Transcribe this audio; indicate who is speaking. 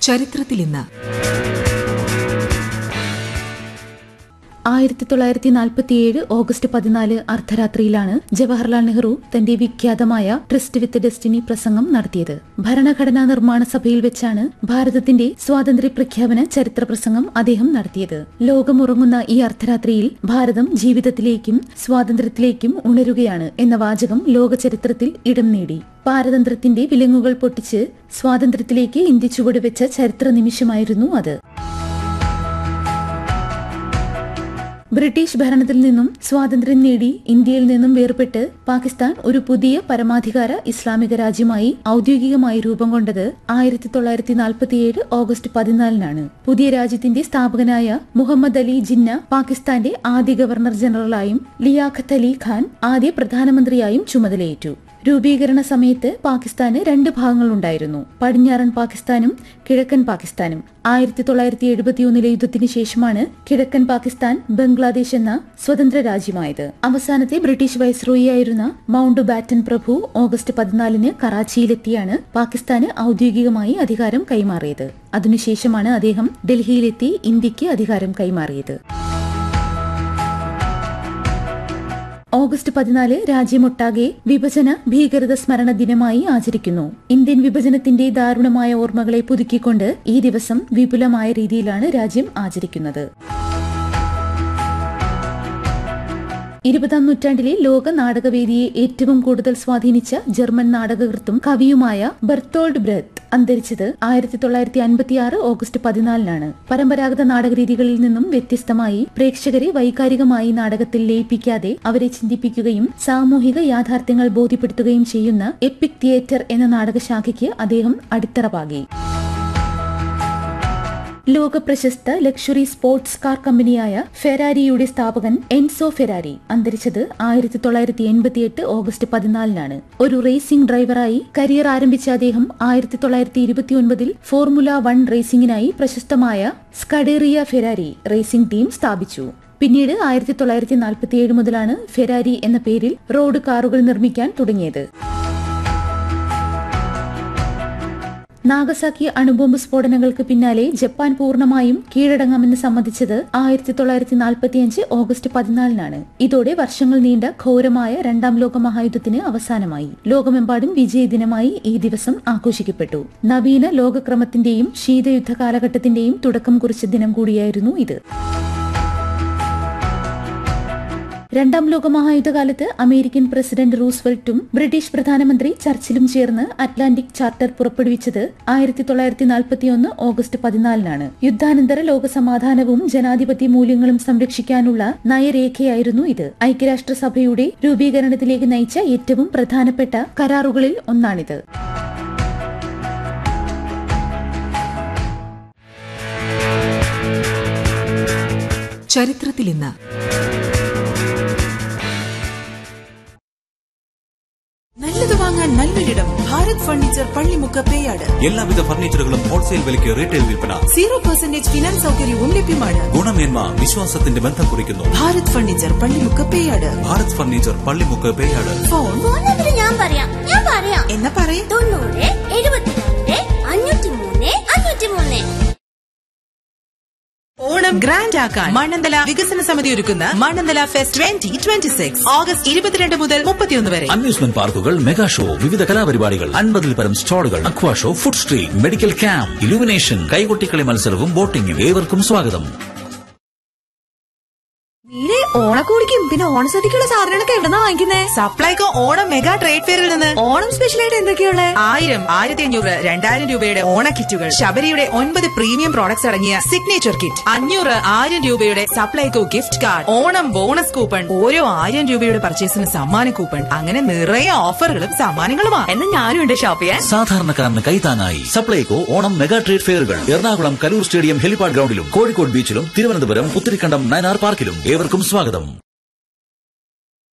Speaker 1: ചരിത്രത്തിൽ ഇന്ന്
Speaker 2: 1947 ഓഗസ്റ്റ് 14 അർദ്ധരാത്രിയിലാണ് ജവഹർലാൽ നെഹ്റു തന്റെ വിഖ്യാതമായ ട്രിസ്റ്റ് വിത്ത് ഡെസ്റ്റിനി പ്രസംഗം നടത്തിയത്. ഭരണഘടനാ നിർമ്മാണ സഭയിൽ വെച്ചാണ് ഭാരതത്തിന്റെ സ്വാതന്ത്ര്യ പ്രഖ്യാപന ചരിത്ര പ്രസംഗം അദ്ദേഹം നടത്തിയത്. ലോകമുറങ്ങുന്ന ഈ അർദ്ധരാത്രിയിൽ ഭാരതം ജീവിതത്തിലേക്കും സ്വാതന്ത്ര്യത്തിലേക്കും ഉണരുകയാണ് എന്ന വാചകം ലോക ചരിത്രത്തിൽ ഇടം നേടി. പാരതന്ത്ര്യത്തിന്റെ വിലങ്ങുകൾ പൊട്ടിച്ച് സ്വാതന്ത്ര്യത്തിലേക്ക് ഇന്ത്യ ചുവടുവെച്ച ചരിത്ര നിമിഷമായിരുന്നു അത്. ബ്രിട്ടീഷ് ഭരണത്തിൽ നിന്നും സ്വാതന്ത്ര്യം നേടി ഇന്ത്യയിൽ നിന്നും വേർപെട്ട് പാകിസ്ഥാൻ ഒരു പുതിയ പരമാധികാര ഇസ്ലാമിക രാജ്യമായി ഔദ്യോഗികമായി രൂപം കൊണ്ടത് 1947 ഓഗസ്റ്റ് 14 പുതിയ രാജ്യത്തിന്റെ സ്ഥാപകനായ മുഹമ്മദ് അലി ജിന്ന പാകിസ്ഥാന്റെ ആദ്യ ഗവർണർ ജനറലായും ലിയാഖത്ത് അലി ഖാൻ ആദ്യ പ്രധാനമന്ത്രിയായും ചുമതലയേറ്റു. രൂപീകരണ സമയത്ത് പാകിസ്ഥാന് 2 ഭാഗങ്ങളുണ്ടായിരുന്നു, പടിഞ്ഞാറൻ പാകിസ്ഥാനും കിഴക്കൻ പാകിസ്ഥാനും. 1971 യുദ്ധത്തിന് ശേഷമാണ് കിഴക്കൻ പാകിസ്ഥാൻ ബംഗ്ലാദേശ് എന്ന സ്വതന്ത്ര രാജ്യമായത്. അവസാനത്തെ ബ്രിട്ടീഷ് വൈസ്രോയിയായിരുന്ന മൗണ്ട് ബാറ്റൻ പ്രഭു ഓഗസ്റ്റ് 14 കറാച്ചിയിലെത്തിയാണ് പാകിസ്ഥാന് ഔദ്യോഗികമായി അധികാരം കൈമാറിയത്. അതിനുശേഷമാണ് അദ്ദേഹം ഡൽഹിയിലെത്തി ഇന്ത്യക്ക് അധികാരം കൈമാറിയത്. ഓഗസ്റ്റ് 14 രാജ്യമൊട്ടാകെ വിഭജന ഭീകരത സ്മരണ ദിനമായി ആചരിക്കുന്നു. ഇന്ത്യൻ വിഭജനത്തിന്റെ ദാരുണമായ ഓർമ്മകളെ പുതുക്കിക്കൊണ്ട് ഈ ദിവസം വിപുലമായ രീതിയിലാണ് രാജ്യം ആചരിക്കുന്നത്. 20ാം നൂറ്റാണ്ടിലെ ലോക നാടകവേദിയെ ഏറ്റവും കൂടുതൽ സ്വാധീനിച്ച ജർമ്മൻ നാടകകൃത്തും കവിയുമായ ബെർത്തോൾഡ് ബ്രെത്ത് അന്തരിച്ചത് 1956 ഓഗസ്റ്റ് 14 പരമ്പരാഗത നാടകരീതികളിൽ നിന്നും വ്യത്യസ്തമായി പ്രേക്ഷകരെ വൈകാരികമായി നാടകത്തിൽ ലയിപ്പിക്കാതെ അവരെ ചിന്തിപ്പിക്കുകയും സാമൂഹിക യാഥാർത്ഥ്യങ്ങൾ ബോധ്യപ്പെടുത്തുകയും ചെയ്യുന്ന എപ്പിക് തിയേറ്റർ എന്ന നാടകശാഖയ്ക്ക് അദ്ദേഹം അടിത്തറ പാകി. ലോക പ്രശസ്ത ലക്ഷറി സ്പോർട്സ് കാർ കമ്പനിയായ ഫെരാരിയുടെ സ്ഥാപകൻ എൻസോ ഫെരാരി അന്തരിച്ചത് 1988 ഓഗസ്റ്റ് 14 ഒരു റേസിംഗ് ഡ്രൈവറായി കരിയർ ആരംഭിച്ച അദ്ദേഹം 1929 ഫോർമുല 1 റേസിംഗിനായി പ്രശസ്തമായ സ്കഡേറിയ ഫെരാരി റേസിംഗ് ടീം സ്ഥാപിച്ചു. പിന്നീട് 1947 മുതലാണ് ഫെരാരി എന്ന പേരിൽ റോഡ് കാറുകൾ നിർമ്മിക്കാൻ തുടങ്ങിയത്. നാഗസാക്കി അണുബോംബ് സ്ഫോടനങ്ങൾക്ക് പിന്നാലെ ജപ്പാൻ പൂർണ്ണമായും കീഴടങ്ങാമെന്ന് സമ്മതിച്ചത് 1945 ഓഗസ്റ്റ് 14 ഇതോടെ വർഷങ്ങൾ നീണ്ട ഘോരമായ 2ാം ലോക മഹായുദ്ധത്തിന് അവസാനമായി. ലോകമെമ്പാടും വിജയദിനമായി ഈ ദിവസം ആഘോഷിക്കപ്പെട്ടു. നവീന ലോകക്രമത്തിന്റെയും ശീതയുദ്ധ കാലഘട്ടത്തിന്റെയും തുടക്കം കുറിച്ച ദിനം കൂടിയായിരുന്നു ഇത്. 2ാം ലോക മഹായുദ്ധകാലത്ത് അമേരിക്കൻ പ്രസിഡന്റ് റൂസ്വെൽറ്റും ബ്രിട്ടീഷ് പ്രധാനമന്ത്രി ചർച്ചിലും ചേർന്ന് അറ്റ്ലാന്റിക് ചാർട്ടർ പുറപ്പെടുവിച്ചത് 1941 ഓഗസ്റ്റ് 14 യുദ്ധാനന്തര ലോക സമാധാനവും ജനാധിപത്യ മൂല്യങ്ങളും സംരക്ഷിക്കാനുള്ള നയരേഖയായിരുന്നു ഇത്. ഐക്യരാഷ്ട്രസഭയുടെ രൂപീകരണത്തിലേക്ക് നയിച്ച ഏറ്റവും പ്രധാനപ്പെട്ട കരാറുകളിൽ ഒന്നാണിത്.
Speaker 1: ചരിത്രത്തിൽ ഇന്ന് നല്ലത് വാങ്ങാൻ നല്ലൊരിടം ഭാരത് ഫർണിച്ചർ പള്ളിമുക്ക് പേയാട്.
Speaker 3: എല്ലാവിധ ഫർണിച്ചറുകളും ഹോൾസെയിൽ വിലയ്ക്ക് റീറ്റെയിൽ വിൽപ്പന.
Speaker 1: 0% ഫിനാൻസ് സൗകര്യവും ലഭ്യമാണ്.
Speaker 3: ഗുണമേന്മ വിശ്വാസത്തിന്റെ ബന്ധം കുറിക്കുന്നു.
Speaker 1: Bharat furniture Pallimukku Peyad.
Speaker 3: Bharat furniture Pallimukku Peyad.
Speaker 4: Phone ഞാൻ പറയാം
Speaker 1: എന്നാ പറയേ
Speaker 4: 90 72 503 503.
Speaker 1: ഓണം ഗ്രാൻഡ് ആക്കാൻ മണ്ണന്തല വികസന സമിതി ഒരുക്കുന്ന മണ്ണന്തല ഫെസ്റ്റ് 2026 ഓഗസ്റ്റ് 22 മുതൽ 31 വരെ.
Speaker 3: അമ്യൂസ്മെന്റ് പാർക്കുകൾ, മെഗാ ഷോ, വിവിധ കലാപരിപാടികൾ, 50-ൽ പരം സ്റ്റാളുകൾ, അക്വാ show, food street, medical camp, illumination, കൈകൊട്ടിക്കളി മത്സരവും ബോട്ടിംഗും. ഏവർക്കും സ്വാഗതം.
Speaker 5: ഓണക്കോടിക്കും പിന്നെ ഓണസദ്യക്കുള്ള സാധനങ്ങളൊക്കെ എവിടെന്നാ വാങ്ങിക്കുന്നേ?
Speaker 1: സപ്ലൈകോ ഓണം മെഗാ ട്രേഡ് ഫെയറിൽ നിന്ന്.
Speaker 5: ഓണം സ്പെഷ്യലായിട്ട് എന്തൊക്കെയുള്ള?
Speaker 1: 1000, 1500, 2000 രൂപയുടെ ഓണ കിറ്റുകൾ, ശബരിയുടെ 9 പ്രീമിയം പ്രോഡക്ട്സ് അടങ്ങിയ സിഗ്നേച്ചർ കിറ്റ്, 500, 1000 രൂപയുടെ Supplyco gift card, Onam bonus coupon, ഓരോ 1000 രൂപയുടെ പർച്ചേസിന് സമ്മാന കൂപ്പൺ, അങ്ങനെ നിറയെ ഓഫറുകളും സമ്മാനങ്ങളുമാണ്.
Speaker 5: എന്നാ ഞാനും ഉണ്ട് ഷോപ്പ് ചെയ്യാൻ.
Speaker 3: സാധാരണക്കാരന് കൈത്താങ്ങായി Supplyco Onam mega trade ഫെയറുകൾ Ernakulam Kaloor stadium helipad ഗ്രൗണ്ടിലും Kozhikode ബീച്ചിലും Thiruvananthapuram Puthirikkandam Nayanar പാർക്കിലും. ഏവർക്കും സ്വാഗതം.